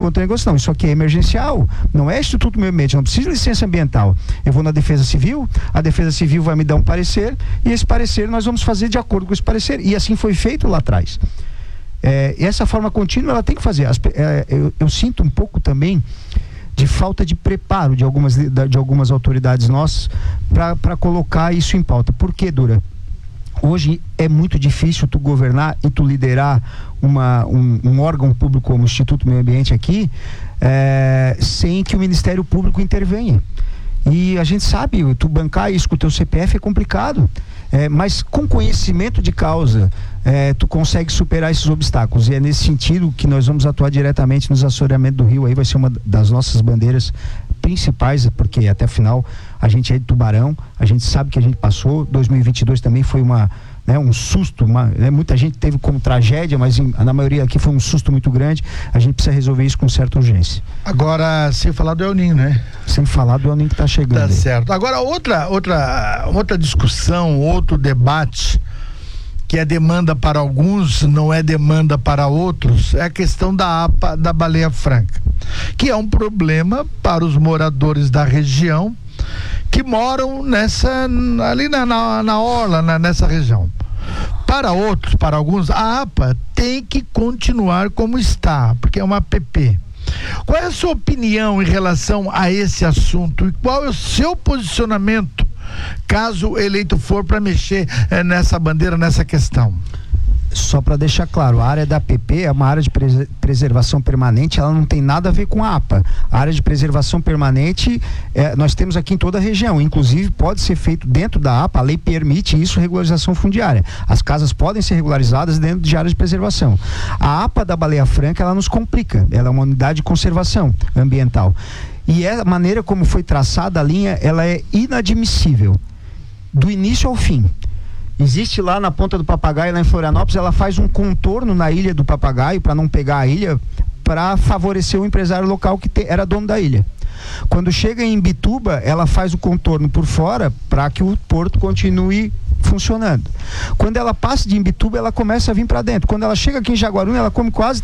encontrando negociação. Isso aqui é emergencial, não é Instituto Meio Ambiente, não precisa de licença ambiental. Eu vou na Defesa Civil, a Defesa Civil vai me dar um parecer, e esse parecer nós vamos fazer de acordo com esse parecer. E assim foi feito lá atrás. Essa forma contínua ela tem que fazer. Eu sinto um pouco também de falta de preparo de algumas autoridades nossas para colocar isso em pauta. Por que, Dura? Hoje é muito difícil tu governar e tu liderar um órgão público como o Instituto Meio Ambiente aqui, sem que o Ministério Público intervenha. E a gente sabe, tu bancar isso com o teu CPF é complicado, mas com conhecimento de causa, tu consegue superar esses obstáculos. E é nesse sentido que nós vamos atuar diretamente nos assoreamentos do rio. Aí vai ser uma das nossas bandeiras principais, porque até afinal a gente é de Tubarão, a gente sabe que a gente passou. 2022 também foi um susto, muita gente teve como tragédia, mas na maioria aqui foi um susto muito grande. A gente precisa resolver isso com certa urgência. Agora, sem falar do El Ninho, né? Sem falar do El Ninho que está chegando. Tá certo. Agora, outra discussão, outro debate, que é demanda para alguns, não é demanda para outros, é a questão da APA da Baleia Franca, que é um problema para os moradores da região que moram ali na orla, nessa região. Para outros, para alguns, a APA tem que continuar como está, porque é uma APP. Qual é a sua opinião em relação a esse assunto e qual é o seu posicionamento caso eleito for para mexer nessa bandeira, nessa questão? Só para deixar claro, a área da APP é uma área de preservação permanente, ela não tem nada a ver com a APA. A área de preservação permanente nós temos aqui em toda a região, inclusive pode ser feito dentro da APA, a lei permite isso, regularização fundiária. As casas podem ser regularizadas dentro de área de preservação. A APA da Baleia Franca, ela nos complica, ela é uma unidade de conservação ambiental. E a maneira como foi traçada a linha, ela é inadmissível, do início ao fim. Existe lá na Ponta do Papagaio, lá em Florianópolis, ela faz um contorno na Ilha do Papagaio, para não pegar a ilha, para favorecer o empresário local que era dono da ilha. Quando chega em Imbituba, ela faz o contorno por fora, para que o porto continue funcionando. Quando ela passa de Imbituba, ela começa a vir para dentro. Quando ela chega aqui em Jaguaruna, ela come quase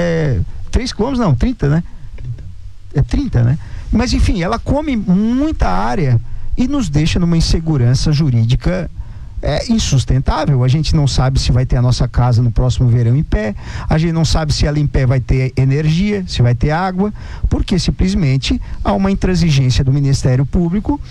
3 quilômetros, não, 30, né? 30, né? Mas enfim, ela come muita área e nos deixa numa insegurança jurídica insustentável. A gente não sabe se vai ter a nossa casa no próximo verão em pé, a gente não sabe se ela em pé vai ter energia, se vai ter água, porque simplesmente há uma intransigência do Ministério Público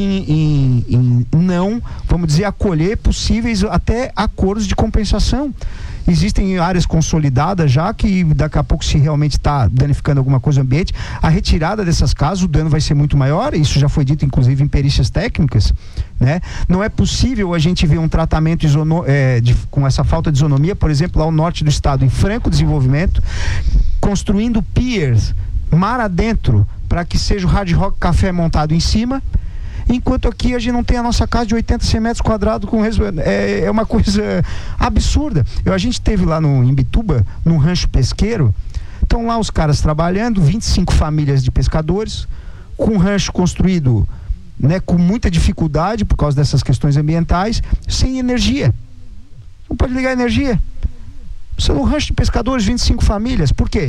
em não, vamos dizer, acolher possíveis até acordos de compensação. Existem áreas consolidadas já que daqui a pouco, se realmente está danificando alguma coisa no ambiente, a retirada dessas casas, o dano vai ser muito maior. Isso já foi dito inclusive em perícias técnicas, né? Não é possível a gente ver um tratamento com essa falta de isonomia, por exemplo, lá ao norte do estado, em franco desenvolvimento, construindo piers mar adentro para que seja o Hard Rock Café montado em cima, enquanto aqui a gente não tem a nossa casa de 80, 100 metros quadrados é uma coisa absurda. A gente teve lá em Imbituba, num rancho pesqueiro, estão lá os caras trabalhando, 25 famílias de pescadores, com um rancho construído, né, com muita dificuldade por causa dessas questões ambientais, sem energia. Não pode ligar a energia. Você no rancho de pescadores, 25 famílias, por quê?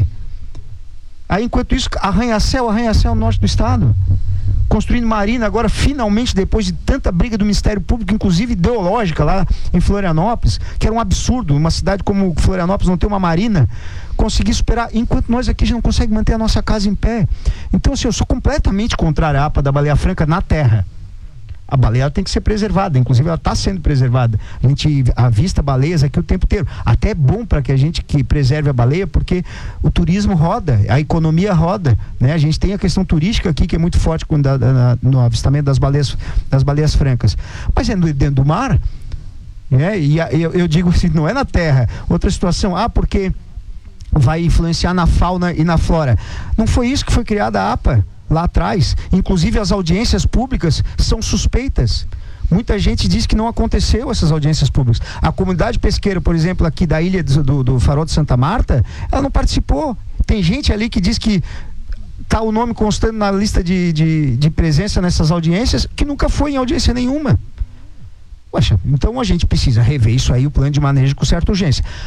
Aí enquanto isso, arranha-céu no norte do estado, construindo marina agora, finalmente, depois de tanta briga do Ministério Público, inclusive ideológica, lá em Florianópolis, que era um absurdo, uma cidade como Florianópolis não ter uma marina, conseguir superar, enquanto nós aqui já não conseguimos manter a nossa casa em pé. Então, assim, eu sou completamente contrário à APA da Baleia Franca na terra. A baleia tem que ser preservada, inclusive ela está sendo preservada. A gente avista baleias aqui o tempo inteiro. Até é bom para que a gente que preserve a baleia, porque o turismo roda, a economia roda, né? A gente tem a questão turística aqui que é muito forte no avistamento das baleias francas. Mas é dentro do mar, né? E eu digo assim, não é na terra. Outra situação, porque vai influenciar na fauna e na flora. Não foi isso que foi criada a APA lá atrás. Inclusive as audiências públicas são suspeitas. Muita gente diz que não aconteceu essas audiências públicas. A comunidade pesqueira, por exemplo, aqui da ilha do Farol de Santa Marta, ela não participou. Tem gente ali que diz que está o nome constando na lista de presença nessas audiências, que nunca foi em audiência nenhuma. Poxa, então a gente precisa rever isso aí, o plano de manejo com certa urgência.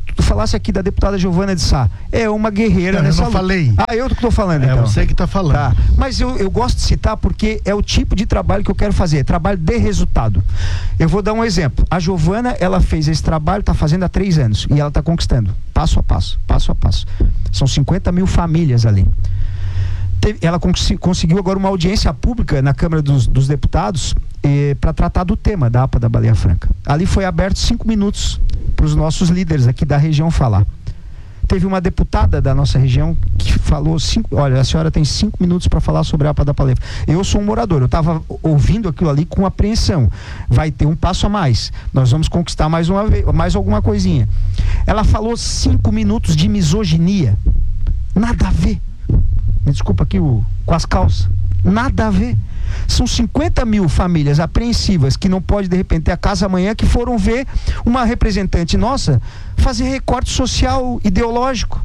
tu falasse aqui da deputada Giovana de Sá, é uma guerreira nessa luta. Eu não falei. Eu que estou falando, então. É você que está falando. Tá. Mas eu gosto de citar porque é o tipo de trabalho que eu quero fazer, trabalho de resultado. Eu vou dar um exemplo. A Giovana, ela fez esse trabalho, está fazendo há 3 anos, e ela está conquistando, passo a passo, passo a passo. São 50 mil famílias ali. Ela conseguiu agora uma audiência pública na Câmara dos Deputados para tratar do tema da APA da Baleia Franca. Ali foi aberto 5 minutos para os nossos líderes aqui da região falar. Teve uma deputada da nossa região que falou: olha, a senhora tem 5 minutos para falar sobre a APA da Baleia Franca. Eu sou um morador, eu estava ouvindo aquilo ali com apreensão. Vai ter um passo a mais, nós vamos conquistar mais uma vez, mais alguma coisinha. Ela falou 5 minutos de misoginia, nada a ver. Me desculpa aqui com as calças. Nada a ver. São 50 mil famílias apreensivas que não pode de repente ter a casa amanhã, que foram ver uma representante nossa fazer recorte social ideológico.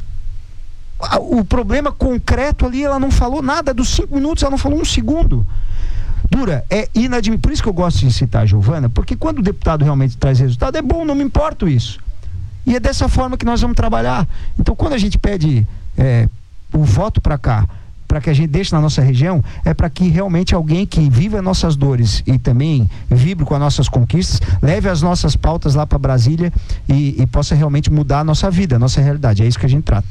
O problema concreto ali, ela não falou nada dos 5 minutos, ela não falou 1 segundo. Dura, é inadmissível. Por isso que eu gosto de citar a Giovana, porque quando o deputado realmente traz resultado, é bom, não me importa isso. E é dessa forma que nós vamos trabalhar. Então, quando a gente pede o voto para cá, para que a gente deixe na nossa região, é para que realmente alguém que viva nossas dores e também vibre com as nossas conquistas, leve as nossas pautas lá para Brasília e possa realmente mudar a nossa vida, a nossa realidade. É isso que a gente trata.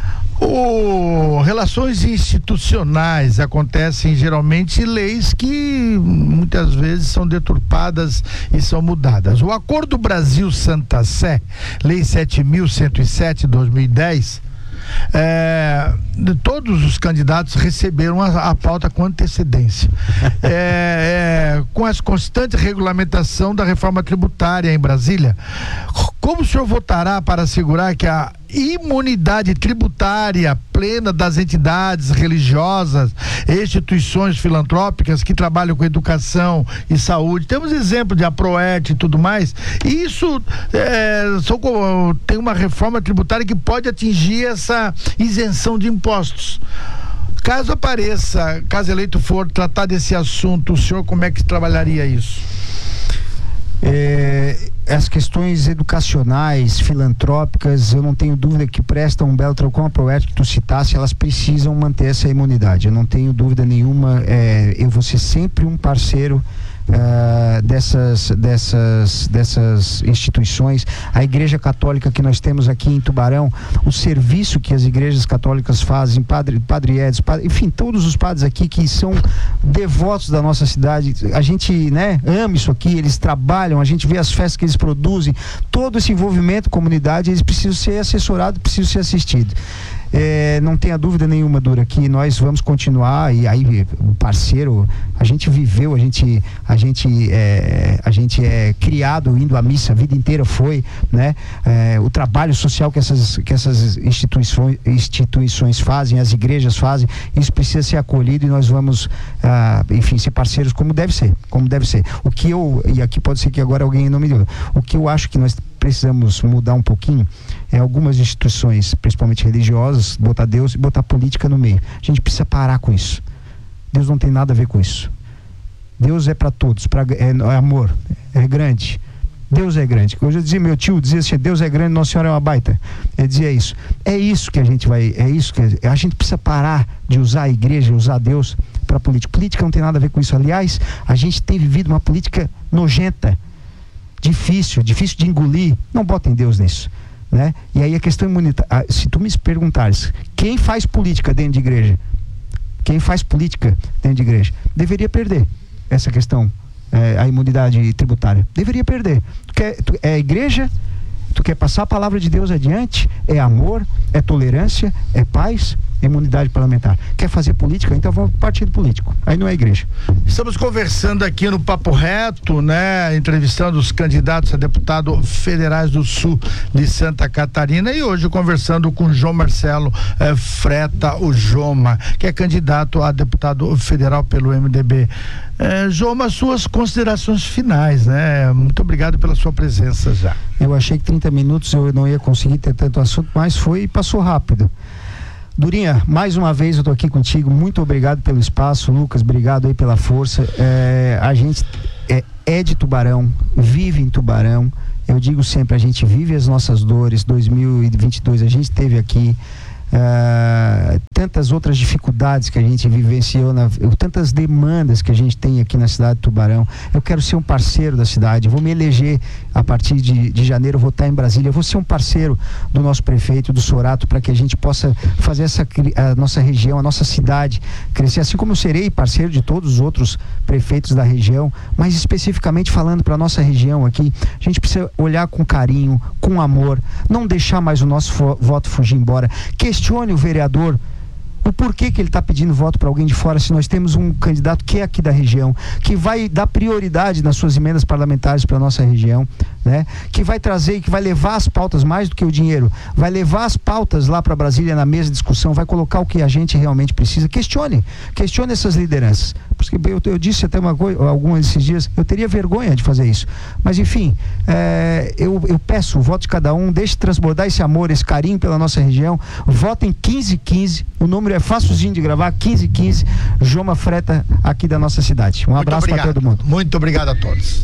Relações institucionais acontecem geralmente leis que muitas vezes são deturpadas e são mudadas. O Acordo Brasil-Santa Sé, Lei 7.107 de 2010, todos os candidatos receberam a pauta com antecedência. Com a constante regulamentação da reforma tributária em Brasília, como o senhor votará para assegurar que a imunidade tributária plena das entidades religiosas, instituições filantrópicas que trabalham com educação e saúde? Temos exemplo de APROET e tudo mais. E isso tem uma reforma tributária que pode atingir essa isenção de impostos. Caso eleito for tratar desse assunto, o senhor como é que trabalharia isso? As questões educacionais, filantrópicas, eu não tenho dúvida que prestam um belo trabalho, como a PROET que tu citasse, elas precisam manter essa imunidade. Eu não tenho dúvida nenhuma, eu vou ser sempre um parceiro dessas instituições. A Igreja Católica que nós temos aqui em Tubarão, o serviço que as igrejas católicas fazem, Padre Edson, enfim, todos os padres aqui que são devotos da nossa cidade, a gente ama isso aqui, eles trabalham, a gente vê as festas que eles produzem, todo esse envolvimento com a comunidade, eles precisam ser assessorados, precisam ser assistidos. Não tenha dúvida nenhuma, Dura, que nós vamos continuar. E aí o parceiro, a gente viveu, a gente é criado indo à missa, a vida inteira foi, o trabalho social que essas instituições fazem, as igrejas fazem, isso precisa ser acolhido e nós vamos ser parceiros como deve ser. O que e aqui pode ser que agora alguém não me deu, o que eu acho que nós precisamos mudar um pouquinho algumas instituições, principalmente religiosas, botar Deus e botar política no meio. A gente precisa parar com isso. Deus não tem nada a ver com isso. Deus é para todos, é amor, é grande. Deus é grande. Hoje eu dizia, meu tio dizia assim: Deus é grande, Nossa Senhora é uma baita. Ele dizia isso. É isso que a gente a gente precisa parar de usar a igreja, usar Deus para política. Política não tem nada a ver com isso. Aliás, a gente tem vivido uma política nojenta, difícil de engolir. Não botem Deus nisso, E aí a questão imunitária, se tu me perguntares quem faz política dentro de igreja, deveria perder essa questão, a imunidade tributária, deveria perder. É a igreja, tu quer passar a palavra de Deus adiante, é amor, é tolerância, é paz, imunidade parlamentar. Quer fazer política? Então vamos para o partido político. Aí não é igreja. Estamos conversando aqui no Papo Reto, entrevistando os candidatos a deputado federais do Sul de Santa Catarina, e hoje conversando com João Marcelo Freta, o Joma, que é candidato a deputado federal pelo MDB. Joma, suas considerações finais, Muito obrigado pela sua presença já. Eu achei que 30 minutos eu não ia conseguir ter tanto assunto, mas passou rápido. Durinha, mais uma vez eu tô aqui contigo, muito obrigado pelo espaço. Lucas, obrigado aí pela força. A gente é de Tubarão, vive em Tubarão, Eu digo sempre, a gente vive as nossas dores. 2022 a gente teve aqui tantas outras dificuldades que a gente vivenciou, tantas demandas que a gente tem aqui na cidade de Tubarão. Eu quero ser um parceiro da cidade, vou me eleger a partir de janeiro, vou estar em Brasília, eu vou ser um parceiro do nosso prefeito, do Sorato, para que a gente possa fazer a nossa região, a nossa cidade crescer, assim como eu serei parceiro de todos os outros prefeitos da região, mas especificamente falando para a nossa região aqui, a gente precisa olhar com carinho, com amor, não deixar mais o nosso voto fugir embora. Questione o vereador o porquê que ele está pedindo voto para alguém de fora, se nós temos um candidato que é aqui da região, que vai dar prioridade nas suas emendas parlamentares para a nossa região, né? Que vai trazer e que vai levar as pautas mais do que o dinheiro, vai levar as pautas lá para Brasília na mesa de discussão, vai colocar o que a gente realmente precisa. Questione essas lideranças, porque eu disse até algumas desses dias, eu teria vergonha de fazer isso, mas enfim, eu peço o voto de cada um, deixe transbordar esse amor, esse carinho pela nossa região, votem 1515, o número é facilzinho de gravar, 1515, Joma Freta, aqui da nossa cidade. Um abraço para todo mundo. Muito obrigado a todos.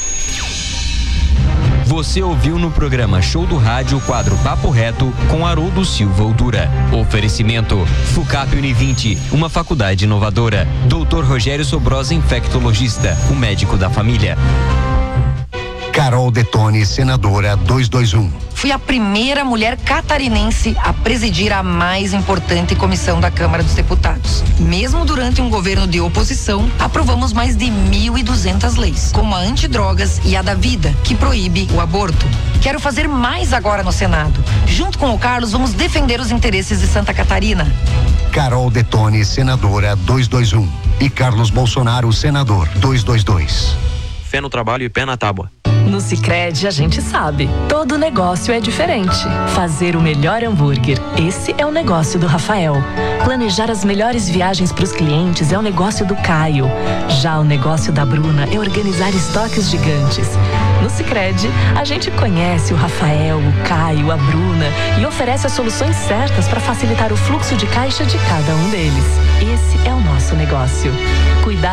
Você ouviu no programa Show do Rádio o quadro Papo Reto com Haroldo Silva Oldura. Oferecimento FUCAP Univinte, uma faculdade inovadora. Dr. Rogério Sobrosa, infectologista, o médico da família. Carol Detone, senadora 221. Fui a primeira mulher catarinense a presidir a mais importante comissão da Câmara dos Deputados. Mesmo durante um governo de oposição, aprovamos mais de 1.200 leis, como a antidrogas e a da vida, que proíbe o aborto. Quero fazer mais agora no Senado. Junto com o Carlos, vamos defender os interesses de Santa Catarina. Carol Detone, senadora 221. E Carlos Bolsonaro, senador 222. Fé no trabalho e pé na tábua. No Sicredi a gente sabe, todo negócio é diferente. Fazer o melhor hambúrguer, esse é o negócio do Rafael. Planejar as melhores viagens para os clientes é o negócio do Caio. Já o negócio da Bruna é organizar estoques gigantes. No Sicredi, a gente conhece o Rafael, o Caio, a Bruna e oferece as soluções certas para facilitar o fluxo de caixa de cada um deles. Esse é o nosso negócio. Cuidar